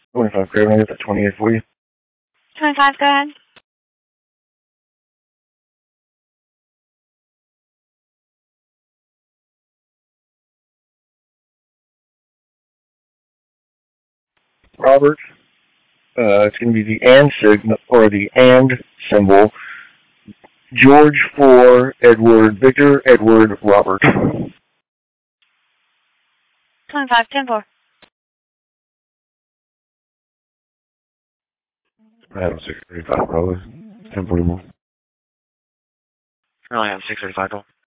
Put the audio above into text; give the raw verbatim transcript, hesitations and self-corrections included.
twenty-five, Craven, I got that twenty-eight for you. twenty-five, go ahead. Robert, uh, it's going to be the and signal, or the and symbol. George four, Edward, Victor, Edward, Robert. twenty-five, ten four. I have six thirty-five, probably. ten forty more. I only have six thirty-five, though.